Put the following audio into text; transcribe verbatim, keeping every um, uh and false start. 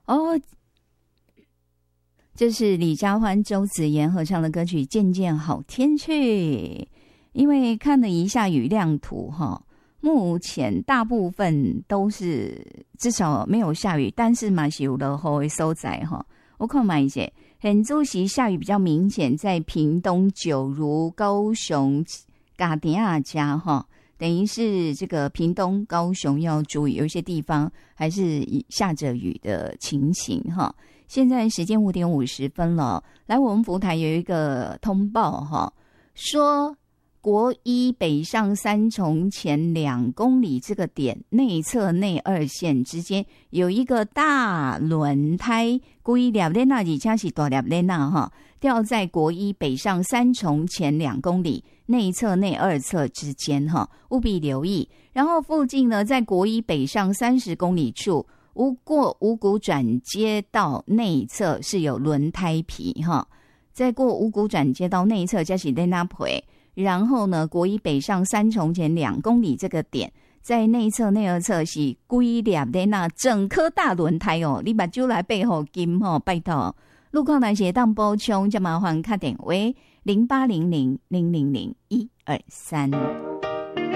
哦，这是李佳欢、周子妍合唱的歌曲《渐渐好天气》。因为看了一下雨量图哈，目前大部分都是至少没有下雨，但是嘛是有落雨的所在哈。我看嘛一些，很主席下雨比较明显，在屏东、九如、高雄、嘉义啊家哈。等于是这个屏东、高雄要注意，有一些地方还是下着雨的情形哈。现在时间五点五十分了，来我们福台有一个通报哈，说国一北上三重前两公里这个点内侧内二线之间有一个大轮胎，规粒咧那而且是大粒咧那哈，掉在国一北上三重前两公里内侧内二侧之间哈，务必留意。然后附近呢，在国一北上三十公里处，无过五股转接道内侧是有轮胎皮哈，在过五股转接道内侧就是在那陪。然后呢，国一北上三重前两公里这个点，在内侧内二侧是规粒在那整颗大轮胎哦，你把酒来背后金哦，拜托。路况来写当补充，就麻烦打电话零八零零零零零一二三。